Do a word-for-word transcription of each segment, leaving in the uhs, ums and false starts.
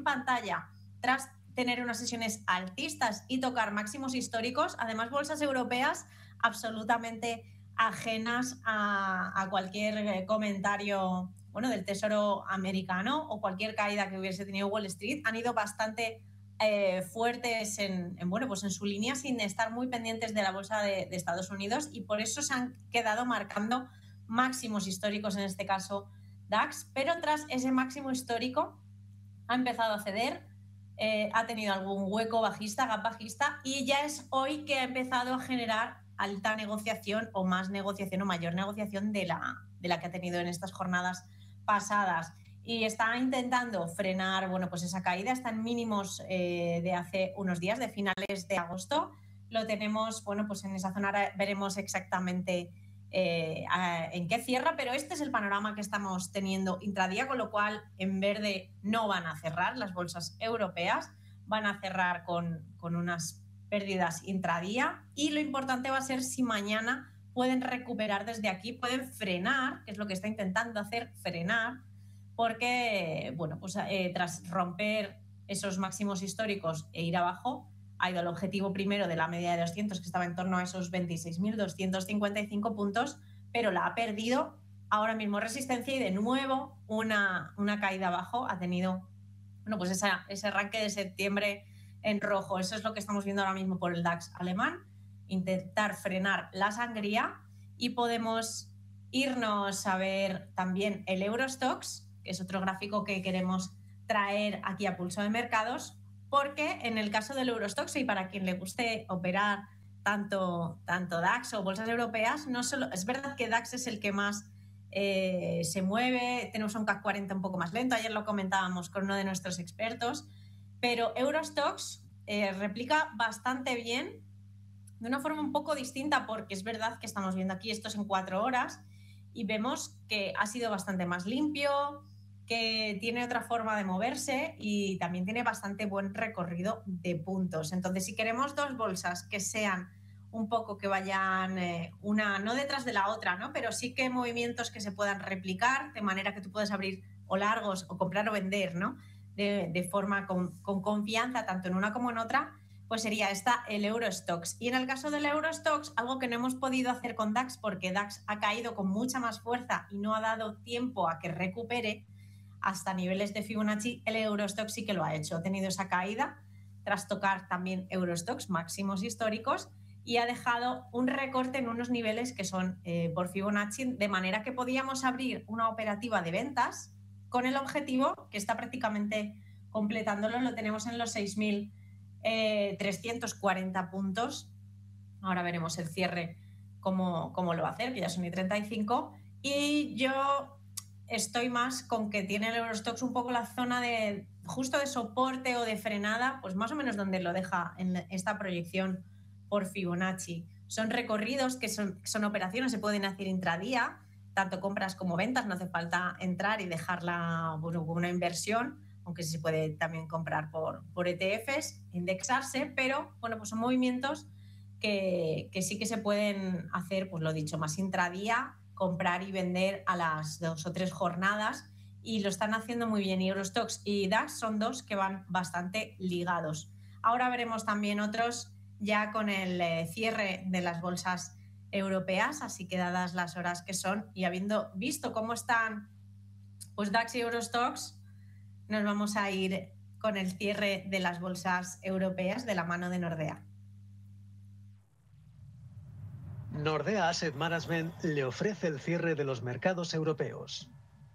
pantalla tras tener unas sesiones altistas y tocar máximos históricos. Además, bolsas europeas absolutamente ajenas a, a cualquier comentario, bueno, del Tesoro americano o cualquier caída que hubiese tenido Wall Street. Han ido bastante eh, fuertes en, en, bueno, pues en su línea, sin estar muy pendientes de la bolsa de, de Estados Unidos, y por eso se han quedado marcando máximos históricos, en este caso DAX, pero tras ese máximo histórico ha empezado a ceder, eh, ha tenido algún hueco bajista, gap bajista, y ya es hoy que ha empezado a generar alta negociación o más negociación o mayor negociación de la, de la que ha tenido en estas jornadas pasadas, y está intentando frenar, bueno, pues esa caída. Está en mínimos eh, de hace unos días, de finales de agosto. Lo tenemos, bueno, pues en esa zona ahora veremos exactamente eh, a, en qué cierra, pero este es el panorama que estamos teniendo intradía, con lo cual en verde no van a cerrar las bolsas europeas, van a cerrar con, con unas pérdidas intradía, y lo importante va a ser si mañana pueden recuperar desde aquí, pueden frenar, que es lo que está intentando hacer, frenar, porque, bueno, pues eh, tras romper esos máximos históricos e ir abajo, ha ido el objetivo primero de la media de doscientos, que estaba en torno a esos veintiséis mil doscientos cincuenta y cinco puntos, pero la ha perdido. Ahora mismo resistencia, y de nuevo una, una caída abajo. Ha tenido, bueno, pues esa, ese arranque de septiembre en rojo. Eso es lo que estamos viendo ahora mismo por el DAX alemán, intentar frenar la sangría. Y podemos irnos a ver también el Eurostoxx, que es otro gráfico que queremos traer aquí a Pulso de Mercados, porque en el caso del Eurostoxx, y para quien le guste operar tanto, tanto DAX o bolsas europeas, no solo, es verdad que DAX es el que más eh, se mueve, tenemos un CAC cuarenta un poco más lento, ayer lo comentábamos con uno de nuestros expertos, pero Eurostoxx eh, replica bastante bien, de una forma un poco distinta, porque es verdad que estamos viendo aquí estos en cuatro horas y vemos que ha sido bastante más limpio, que tiene otra forma de moverse y también tiene bastante buen recorrido de puntos. Entonces, si queremos dos bolsas que sean un poco, que vayan eh, una no detrás de la otra, ¿no?, pero sí que movimientos que se puedan replicar, de manera que tú puedes abrir o largos o comprar o vender, ¿no?, de, de forma con, con confianza, tanto en una como en otra, pues sería esta, el Eurostoxx. Y en el caso del Eurostoxx, algo que no hemos podido hacer con DAX, porque DAX ha caído con mucha más fuerza y no ha dado tiempo a que recupere hasta niveles de Fibonacci, el Eurostoxx sí que lo ha hecho. Ha tenido esa caída tras tocar también Eurostoxx máximos históricos, y ha dejado un recorte en unos niveles que son eh, por Fibonacci, de manera que podíamos abrir una operativa de ventas con el objetivo, que está prácticamente completándolo, lo tenemos en los seis mil trescientos cuarenta puntos. Ahora veremos el cierre cómo, cómo lo va a hacer, que ya son y treinta y cinco, y yo estoy más con que tiene el Eurostoxx un poco la zona de justo de soporte o de frenada, pues más o menos donde lo deja en esta proyección por Fibonacci. Son recorridos que son, son operaciones, se pueden hacer intradía, tanto compras como ventas, no hace falta entrar y dejarla, bueno, como una inversión, aunque sí se puede también comprar por, por E T Fs, indexarse, pero bueno, pues son movimientos que, que sí que se pueden hacer, pues lo dicho, más intradía, comprar y vender a las dos o tres jornadas, y lo están haciendo muy bien. Y Eurostoxx y DAX son dos que van bastante ligados. Ahora veremos también otros ya con el eh, cierre de las bolsas europeas, así que dadas las horas que son y habiendo visto cómo están pues DAX y Eurostoxx, nos vamos a ir con el cierre de las bolsas europeas de la mano de Nordea. Nordea Asset Management le ofrece el cierre de los mercados europeos.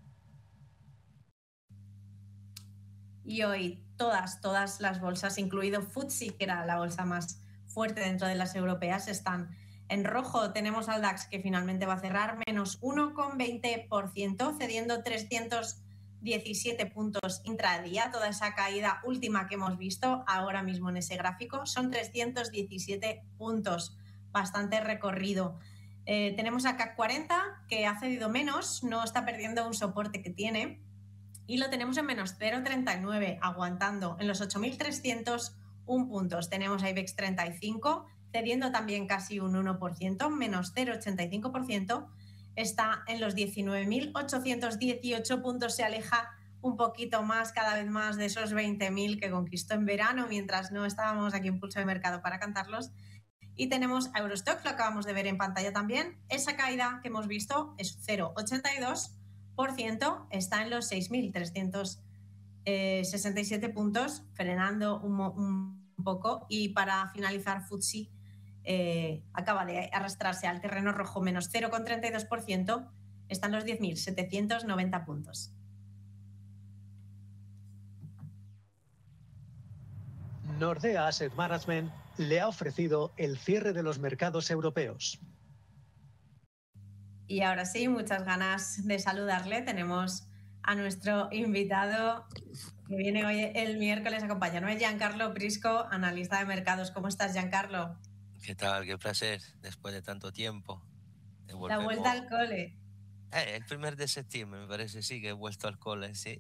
Y hoy todas, todas las bolsas, incluido F T S E, que era la bolsa más fuerte dentro de las europeas, están en rojo. Tenemos al DAX, que finalmente va a cerrar menos uno coma veinte por ciento, cediendo trescientos diecisiete puntos intradía. Toda esa caída última que hemos visto ahora mismo en ese gráfico son trescientos diecisiete puntos, bastante recorrido. Eh, tenemos a CAC cuarenta, que ha cedido menos, no está perdiendo un soporte que tiene, y lo tenemos en menos cero coma treinta y nueve, aguantando en los ocho mil trescientos un puntos. Tenemos a IBEX treinta y cinco cediendo también casi un uno por ciento, menos cero coma ochenta y cinco por ciento. Está en los diecinueve mil ochocientos dieciocho puntos, se aleja un poquito más, cada vez más de esos veinte mil que conquistó en verano, mientras no estábamos aquí en Pulso de Mercado para cantarlos. Y tenemos a Eurostoxx, lo acabamos de ver en pantalla también. Esa caída que hemos visto es cero coma ochenta y dos por ciento, está en los seis mil trescientos sesenta y siete puntos, frenando un, un poco. Y para finalizar, F T S E eh, acaba de arrastrarse al terreno rojo, menos cero coma treinta y dos por ciento, están los diez mil setecientos noventa puntos. Nordea Asset Management le ha ofrecido el cierre de los mercados europeos. Y ahora sí, muchas ganas de saludarle. Tenemos a nuestro invitado que viene hoy el miércoles a acompañarnos, Giancarlo Prisco, analista de mercados. ¿Cómo estás, Giancarlo? ¿Qué tal? Qué placer, después de tanto tiempo. La vuelta al cole. Eh, el primer de septiembre, me parece, sí, que he vuelto al cole, sí.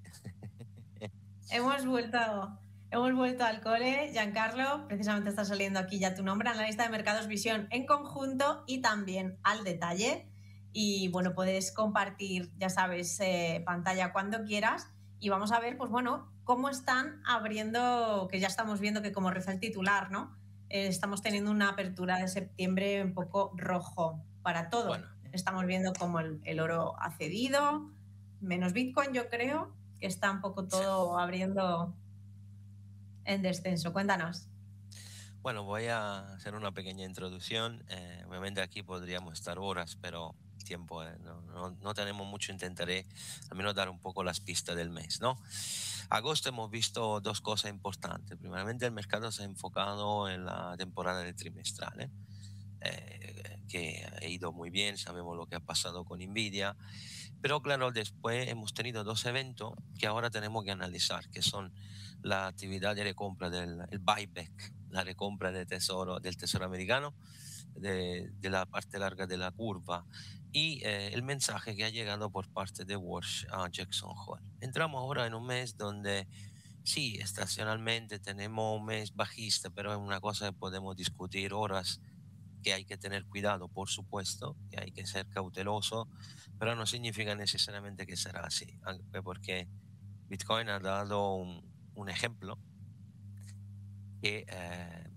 Hemos vuelto... Hemos vuelto al cole, Giancarlo, precisamente está saliendo aquí ya tu nombre, analista de mercados Visión en conjunto y también al detalle. Y bueno, puedes compartir, ya sabes, eh, pantalla cuando quieras. Y vamos a ver, pues bueno, cómo están abriendo, que ya estamos viendo que como reza el titular, ¿no? Eh, estamos teniendo una apertura de septiembre un poco rojo para todo. Bueno. Estamos viendo como el, el oro ha cedido, menos Bitcoin, yo creo, que está un poco todo abriendo en descenso. Cuéntanos. Bueno, voy a hacer una pequeña introducción. Eh, obviamente aquí podríamos estar horas, pero tiempo eh, no, no, no tenemos mucho. Intentaré al menos dar un poco las pistas del mes, ¿no? Agosto hemos visto dos cosas importantes. Primeramente, el mercado se ha enfocado en la temporada de trimestral, ¿eh? Eh, que ha ido muy bien. Sabemos lo que ha pasado con Nvidia. Pero claro, después hemos tenido dos eventos que ahora tenemos que analizar, que son la actividad de recompra del el buyback, la recompra de tesoro, del tesoro americano, de, de la parte larga de la curva, y eh, el mensaje que ha llegado por parte de Walsh a Jackson Hole. Entramos ahora en un mes donde sí, estacionalmente tenemos un mes bajista, pero es una cosa que podemos discutir horas, que hay que tener cuidado, por supuesto, que hay que ser cauteloso, pero no significa necesariamente que será así, porque Bitcoin ha dado un, un ejemplo que, eh,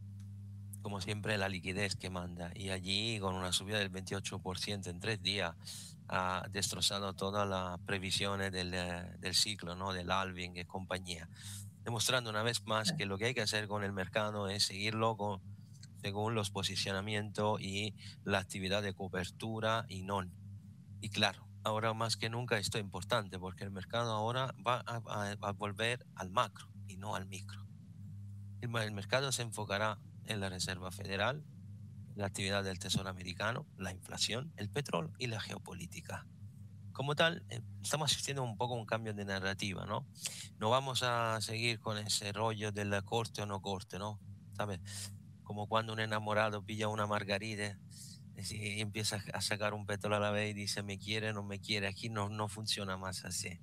como siempre, la liquidez que manda, y allí con una subida del veintiocho por ciento en tres días ha destrozado todas las previsiones del, del ciclo, ¿no? Del halving y compañía, demostrando una vez más que lo que hay que hacer con el mercado es seguirlo con según los posicionamientos y la actividad de cobertura y non. Y claro, ahora más que nunca esto es importante porque el mercado ahora va a, a, a volver al macro y no al micro. El, el mercado se enfocará en la Reserva Federal, la actividad del Tesoro americano, la inflación, el petróleo y la geopolítica. Como tal, eh, estamos asistiendo un poco a un cambio de narrativa, ¿no? No vamos a seguir con ese rollo de la corte o no corte, ¿no? ¿Sabes? Como cuando un enamorado pilla una margarita y empieza a sacar un pétalo a la vez y dice me quiere, no me quiere. Aquí no, no funciona más así.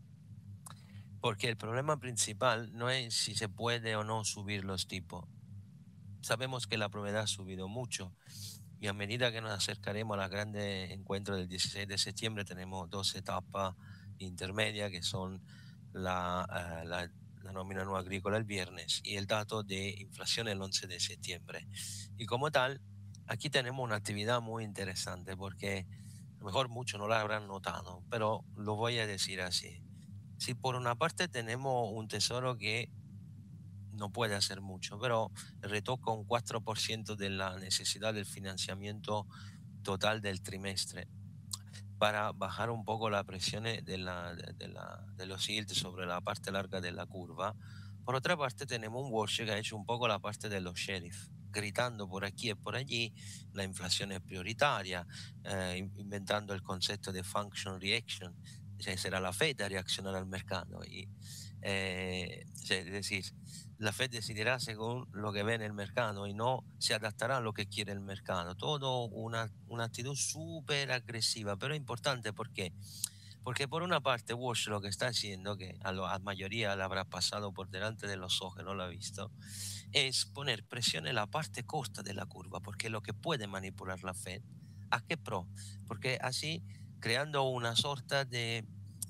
Porque el problema principal no es si se puede o no subir los tipos. Sabemos que la propiedad ha subido mucho y a medida que nos acercaremos a la grande encuentro del dieciséis de septiembre tenemos dos etapas intermedias que son la, uh, la la nómina no agrícola el viernes y el dato de inflación el once de septiembre. Y como tal, aquí tenemos una actividad muy interesante porque a lo mejor muchos no la habrán notado, pero lo voy a decir así. Si por una parte tenemos un tesoro que no puede hacer mucho, pero retoca un cuatro por ciento de la necesidad del financiamiento total del trimestre, para bajar un poco la presión de, la, de, la, de los yields sobre la parte larga de la curva. Por otra parte, tenemos un Walsh que ha hecho un poco la parte de los sheriff, gritando por aquí y por allí, la inflación es prioritaria, eh, inventando el concepto de function reaction, o sea, será la Fed a reaccionar al mercado. Y, eh, es decir, la Fed decidirá según lo que ve en el mercado y no se adaptará a lo que quiere el mercado. Todo una, una actitud súper agresiva, pero importante. ¿Por qué? Porque por una parte Walsh lo que está haciendo, que a la mayoría le habrá pasado por delante de los ojos, no lo ha visto, es poner presión en la parte corta de la curva, porque es lo que puede manipular la Fed. ¿A qué pro? Porque así, creando una sorta de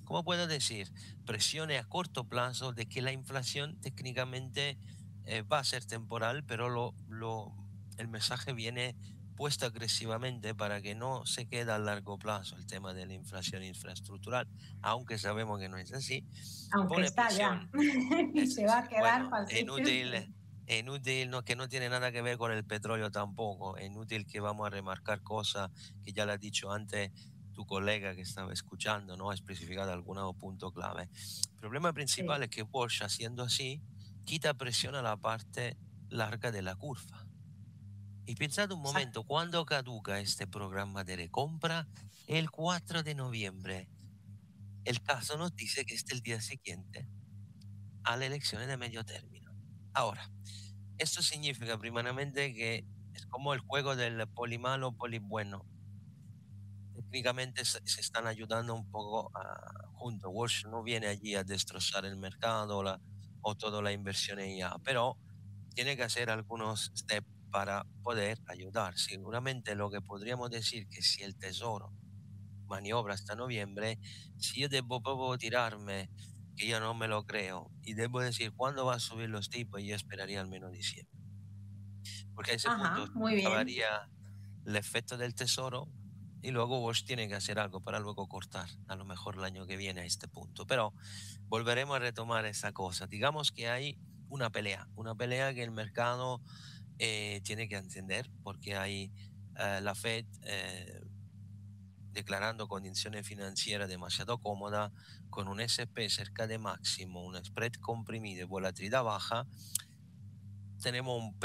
¿cómo puedo decir? Presiones a corto plazo de que la inflación técnicamente eh, va a ser temporal, pero lo, lo, el mensaje viene puesto agresivamente para que no se quede a largo plazo el tema de la inflación infraestructural, aunque sabemos que no es así, Aunque pone está ya presión. y Es se va así. a quedar Bueno, para es siempre. inútil, es inútil, no, que no tiene nada que ver con el petróleo tampoco. Es inútil que vamos a remarcar cosas que ya le ha dicho antes tu colega que estaba escuchando, ¿no? Ha especificado algunos puntos clave. El problema principal Sí. es que Bosch, haciendo así, quita presión a la parte larga de la curva. Y pensad un Exacto. momento, ¿cuándo caduca este programa de recompra? El cuatro de noviembre. El caso nos dice que es el día siguiente a las elecciones de medio término. Ahora, esto significa primeramente que es como el juego del poli malo, poli bueno. Técnicamente se, se están ayudando un poco a, junto. Walsh no viene allí a destrozar el mercado la, o toda la inversión en I A, pero tiene que hacer algunos steps para poder ayudar. Seguramente lo que podríamos decir que si el Tesoro maniobra hasta noviembre, si yo debo puedo tirarme, que yo no me lo creo, y debo decir cuándo va a subir los tipos, y yo esperaría al menos diciembre. Porque a ese punto Ajá, muy bien. acabaría el efecto del tesoro y luego Bosch tiene que hacer algo para luego cortar, a lo mejor el año que viene a este punto. Pero volveremos a retomar esa cosa. Digamos que hay una pelea, una pelea que el mercado eh, tiene que entender porque hay eh, la Fed eh, declarando condiciones financieras demasiado cómodas, con un S P cerca de máximo, un spread comprimido y volatilidad baja, tenemos un